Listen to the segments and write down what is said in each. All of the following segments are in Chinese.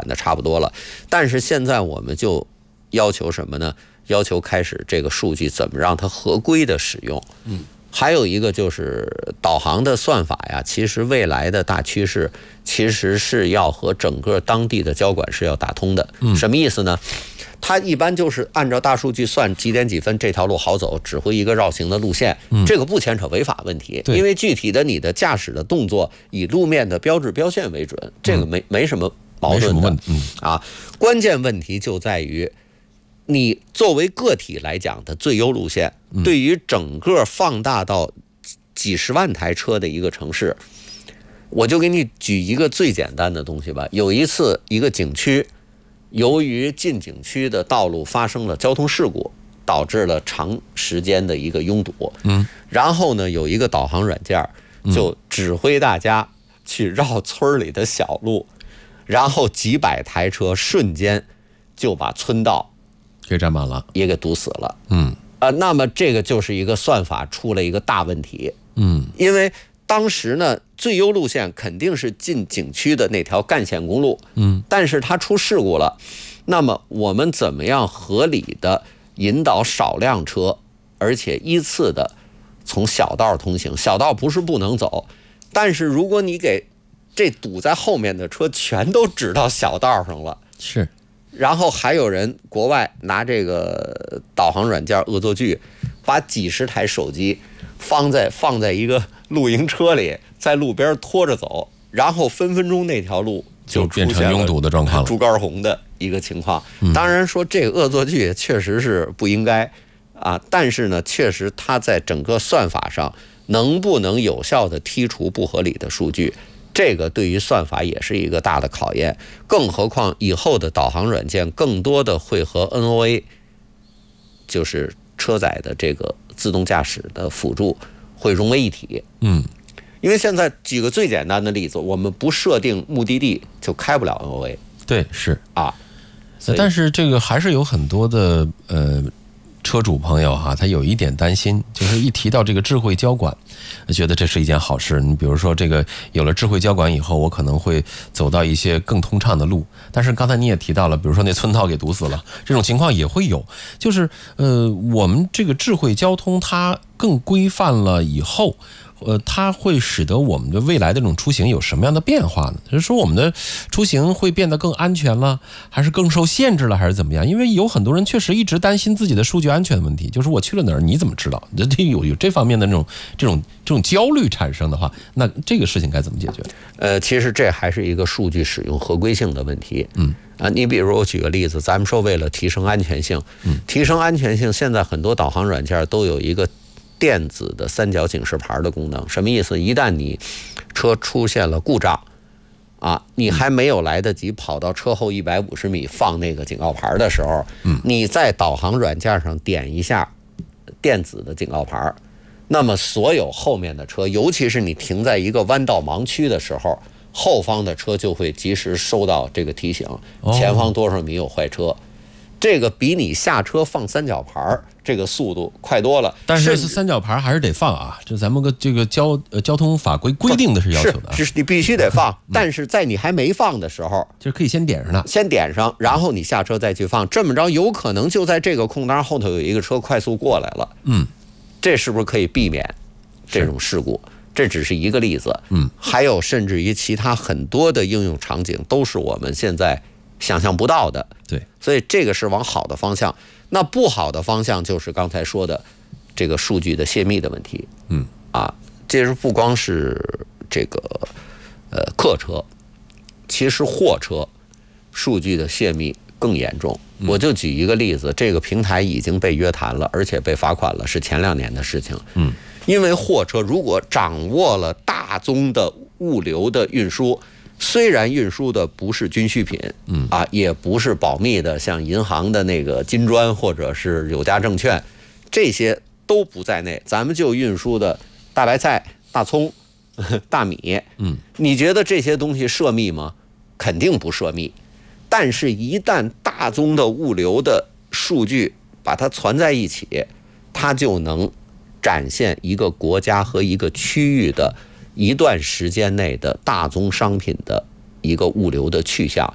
管的差不多了。但是现在我们就要求什么呢？要求开始这个数据怎么让它合规的使用。还有一个就是导航的算法呀，其实未来的大趋势其实是要和整个当地的交管是要打通的。什么意思呢？它一般就是按照大数据算几点几分这条路好走，指挥一个绕行的路线，这个不牵扯违法问题，因为具体的你的驾驶的动作以路面的标志标线为准，这个没什么矛盾的。关键问题就在于你作为个体来讲的最优路线，对于整个放大到几十万台车的一个城市，我就给你举一个最简单的东西吧。有一次一个景区，由于进景区的道路发生了交通事故，导致了长时间的一个拥堵。然后呢，有一个导航软件就指挥大家去绕村里的小路，然后几百台车瞬间就把村道给占满了， 也给堵死了。那么这个就是一个算法出了一个大问题。因为当时呢，最优路线肯定是进景区的那条干线公路。但是它出事故了，那么我们怎么样合理的引导少量车，而且依次的从小道通行？小道不是不能走，但是如果你给这堵在后面的车全都指到小道上了， 是。 然后还有人国外拿这个导航软件恶作剧，把几十台手机放在一个露营车里，在路边拖着走，然后分分钟那条路就变成拥堵的状况了， 猪肝红的一个情况。当然说这个恶作剧确实是不应该但是呢，确实它在整个算法上能不能有效的剔除不合理的数据，这个对于算法也是一个大的考验。更何况以后的导航软件更多的会和 NOA， 就是车载的这个自动驾驶的辅助会融为一体。因为现在举个最简单的例子，我们不设定目的地就开不了 NOA。 对，是但是这个还是有很多的车主朋友他有一点担心，就是一提到这个智慧交管，觉得这是一件好事。你比如说这个有了智慧交管以后，我可能会走到一些更通畅的路。但是刚才你也提到了，比如说那村道给堵死了，这种情况也会有。就是我们这个智慧交通它更规范了以后，它会使得我们的未来的这种出行有什么样的变化呢？就是说我们的出行会变得更安全了，还是更受限制了，还是怎么样？因为有很多人确实一直担心自己的数据安全的问题，就是我去了哪儿，你怎么知道？有这方面的这种焦虑产生的话，那这个事情该怎么解决？ 其实这还是一个数据使用合规性的问题。你比如我举个例子，咱们说为了提升安全性，现在很多导航软件都有一个电子的三角警示牌的功能。什么意思？一旦你车出现了故障你还没有来得及跑到车后150米放那个警告牌的时候，你在导航软件上点一下电子的警告牌，那么所有后面的车，尤其是你停在一个弯道盲区的时候，后方的车就会及时收到这个提醒，前方多少米有坏车。这个比你下车放三角牌这个速度快多了。 但是三角牌还是得放这咱们这个交通法规规定的是要求的， 是你必须得放。但是在你还没放的时候， 就是可以先点上的， 先点上，然后你下车再去放。这么着，有可能就在这个空档后头有一个车快速过来了。这是不是可以避免这种事故？这只是一个例子。还有甚至于其他很多的应用场景都是我们现在想象不到的。 对， 所以这个是往好的方向。那不好的方向就是刚才说的这个数据的泄密的问题。这是不光是这个客车，其实货车数据的泄密更严重。我就举一个例子，这个平台已经被约谈了，而且被罚款了，是前2年的事情。因为货车如果掌握了大宗的物流的运输，虽然运输的不是军需品，也不是保密的，像银行的那个金砖或者是有价证券，这些都不在内。咱们就运输的大白菜、大葱、大米，你觉得这些东西涉密吗？肯定不涉密。但是，一旦大宗的物流的数据把它攒在一起，它就能展现一个国家和一个区域的一段时间内的大宗商品的一个物流的去向。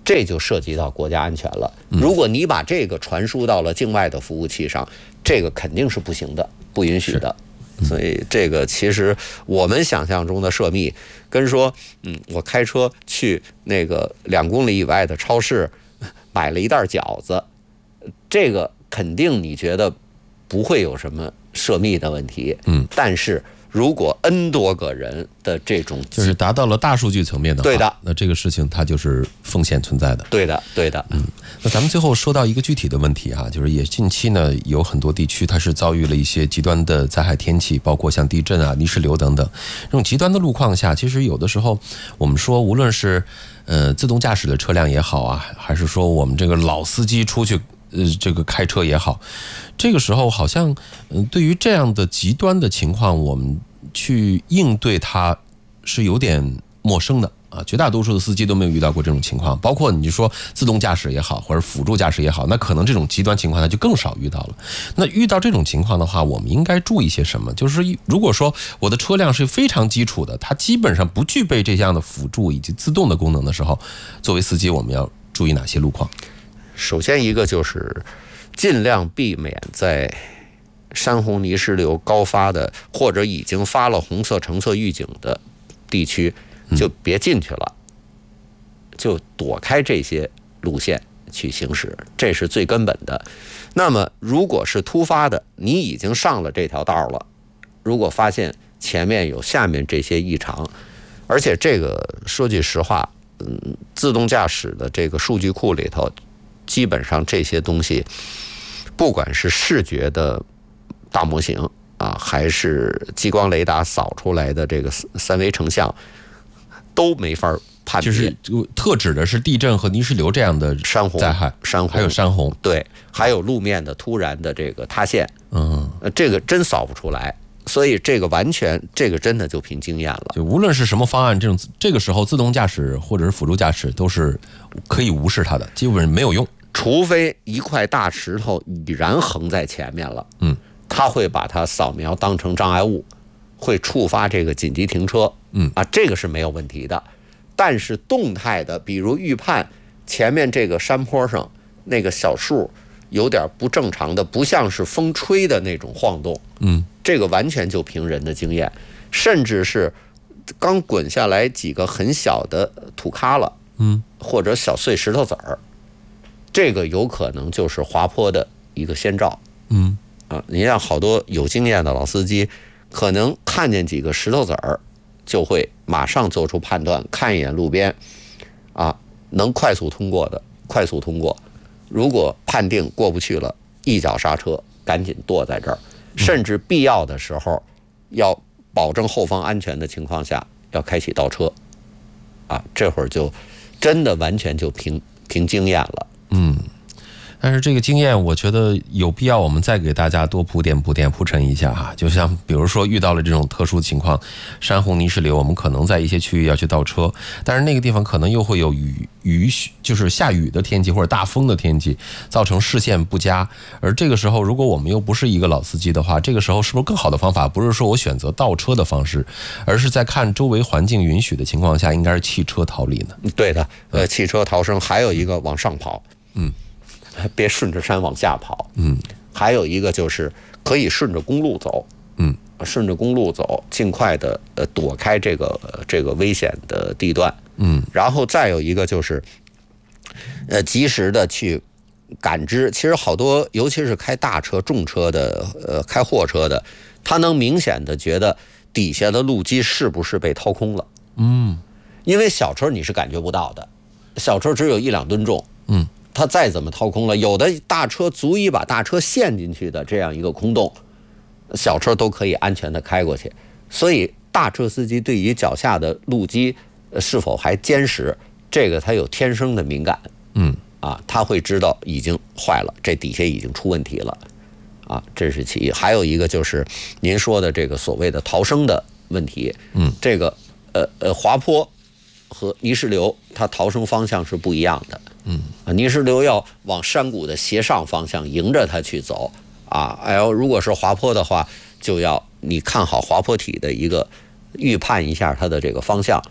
这就涉及到国家安全了。如果你把这个传输到了境外的服务器上，这个肯定是不行的，不允许的。所以这个其实我们想象中的涉密，跟说我开车去那个2公里以外的超市买了一袋饺子，这个肯定你觉得不会有什么涉密的问题。但是如果 N 多个人的这种， 就是达到了大数据层面的话， 对的， 那这个事情它就是风险存在的。 对的，对的。 那咱们最后说到一个具体的问题哈，就是也近期呢有很多地区它是遭遇了一些极端的灾害天气，包括像地震啊、泥石流等等。这种极端的路况下，其实有的时候我们说，无论是自动驾驶的车辆也好啊，还是说我们这个老司机出去这个开车也好，这个时候好像对于这样的极端的情况，我们去应对它是有点陌生的啊。绝大多数的司机都没有遇到过这种情况，包括你说自动驾驶也好，或者辅助驾驶也好，那可能这种极端情况它就更少遇到了。那遇到这种情况的话，我们应该注意些什么？就是如果说我的车辆是非常基础的，它基本上不具备这样的辅助以及自动的功能的时候，作为司机我们要注意哪些路况？ 首先一个就是尽量避免在山洪泥石流高发的或者已经发了红色橙色预警的地区就别进去了，就躲开这些路线去行驶，这是最根本的。那么如果是突发的，你已经上了这条道了，如果发现前面有下面这些异常，而且这个说句实话，自动驾驶的这个数据库里头基本上这些东西，不管是视觉的大模型啊，还是激光雷达扫出来的这个3维成像，都没法判别。 就是特指的是地震和泥石流这样的山洪、 灾害，还有山洪， 对，还有路面的突然的这个塌陷，这个真扫不出来。所以这个完全，这个真的就凭经验了。 就无论是什么方案，这个时候自动驾驶或者是辅助驾驶都是可以无视它的，基本上没有用。 除非一块大石头已然横在前面了，他会把它扫描当成障碍物，会触发这个紧急停车，这个是没有问题的。但是动态的，比如预判前面这个山坡上那个小树有点不正常的，不像是风吹的那种晃动，这个完全就凭人的经验，甚至是刚滚下来几个很小的土咖了，或者小碎石头子儿，这个有可能就是滑坡的一个先兆，你像好多有经验的老司机，可能看见几个石头子儿，就会马上做出判断，看一眼路边，能快速通过的快速通过，如果判定过不去了，一脚刹车，赶紧跺在这儿。甚至必要的时候，要保证后方安全的情况下，要开启倒车，这会儿就真的完全就凭经验了。 但是这个经验，我觉得有必要我们再给大家多铺陈一下哈。就像比如说遇到了这种特殊情况，山洪泥石流，我们可能在一些区域要去倒车，但是那个地方可能又会有就是下雨的天气或者大风的天气，造成视线不佳。而这个时候，如果我们又不是一个老司机的话，这个时候是不是更好的方法不是说我选择倒车的方式，而是在看周围环境允许的情况下，应该是弃车逃离呢？ 对的，弃车逃生，还有一个往上跑，别顺着山往下跑，还有一个就是可以顺着公路走，顺着公路走，尽快的躲开这个危险的地段，然后再有一个就是及时的去感知。其实好多，尤其是开大车、重车的，开货车的，他能明显的觉得底下的路基是不是被掏空了，因为小车你是感觉不到的，小车只有1-2吨重，它再怎么掏空了，有的大车足以把大车陷进去的这样一个空洞，小车都可以安全的开过去。所以大车司机对于脚下的路基是否还坚实，这个他有天生的敏感，他会知道已经坏了，这底下已经出问题了，这是其一。还有一个就是您说的这个所谓的逃生的问题，这个滑坡和泥石流它逃生方向是不一样的，泥石流要往山谷的斜上方向迎着它去走，如果是滑坡的话，就要你看好滑坡体的一个预判一下它的这个方向，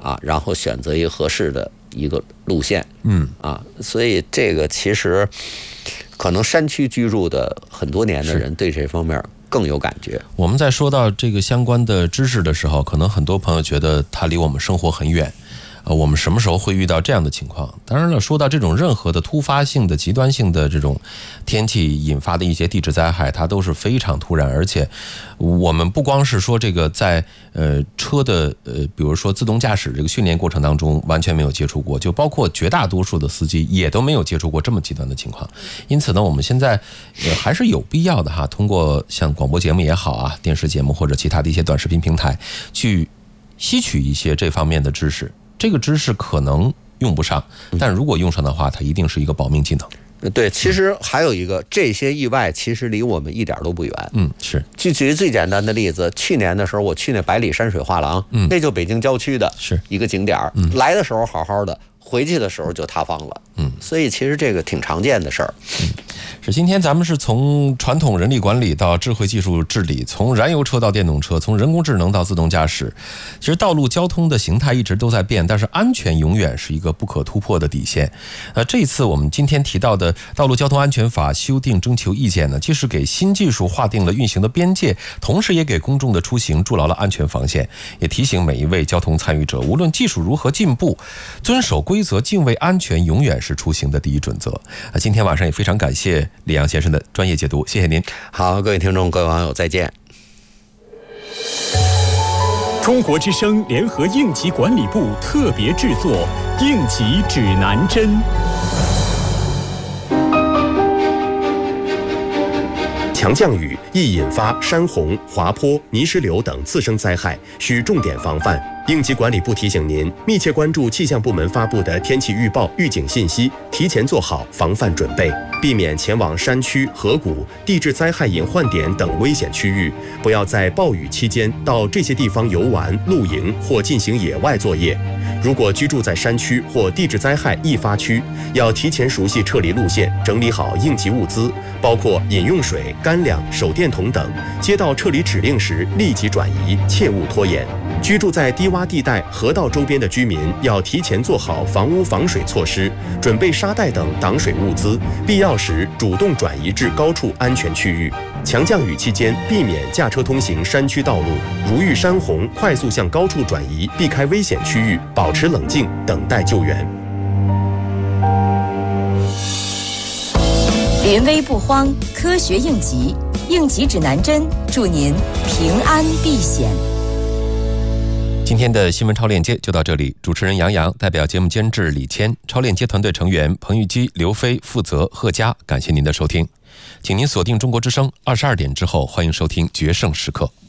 然后选择一个合适的一个路线，所以这个其实可能山区居住的很多年的人对这方面更有感觉。 我们在说到这个相关的知识的时候，可能很多朋友觉得它离我们生活很远。我们什么时候会遇到这样的情况？当然了，说到这种任何的突发性的、极端性的这种天气引发的一些地质灾害，它都是非常突然，而且我们不光是说这个在车的比如说自动驾驶这个训练过程当中完全没有接触过，就包括绝大多数的司机也都没有接触过这么极端的情况。因此呢，我们现在还是有必要的哈，通过像广播节目也好啊、电视节目或者其他的一些短视频平台，去吸取一些这方面的知识。这个知识可能用不上，但如果用上的话，它一定是一个保命技能。 对，其实还有一个，这些意外其实离我们一点都不远。 是。 举最简单的例子，去年的时候我去那百里山水画廊，那就北京郊区的一个景点，来的时候好好的，回去的时候就塌方了。所以其实这个挺常见的事儿。 是，今天咱们是从传统人力管理到智慧技术治理，从燃油车到电动车，从人工智能到自动驾驶。其实道路交通的形态一直都在变，但是安全永远是一个不可突破的底线。这一次我们今天提到的《道路交通安全法》修订征求意见呢，既是给新技术划定了运行的边界，同时也给公众的出行筑牢了安全防线，也提醒每一位交通参与者，无论技术如何进步，遵守规则、敬畏安全永远是出行的第一准则。今天晚上也非常感谢李阳先生的专业解读，谢谢您。 好，各位听众、各位网友，再见。 中国之声联合应急管理部特别制作《应急指南针》。强降雨易引发山洪、滑坡、泥石流等次生灾害，需重点防范。应急管理部提醒您，密切关注气象部门发布的天气预报、预警信息，提前做好防范准备，避免前往山区、河谷、地质灾害隐患点等危险区域。不要在暴雨期间到这些地方游玩、露营或进行野外作业。如果居住在山区或地质灾害易发区，要提前熟悉撤离路线，整理好应急物资，包括饮用水、干粮、手电筒等。接到撤离指令时立即转移，切勿拖延。居住在低洼地带、河道周边的居民要提前做好防污防水措施，准备沙袋等挡水物资，必要时主动转移至高处安全区域。强降雨期间，避免驾车通行山区道路，如遇山洪，快速向高处转移，避开危险区域，保持冷静，等待救援。 临危不慌，科学应急，应急指南针，祝您平安避险。 今天的新闻超链接就到这里，主持人杨洋，代表节目监制李谦，超链接团队成员彭玉基、刘飞、负责贺佳，感谢您的收听，请您锁定中国之声，22点之后欢迎收听决胜时刻。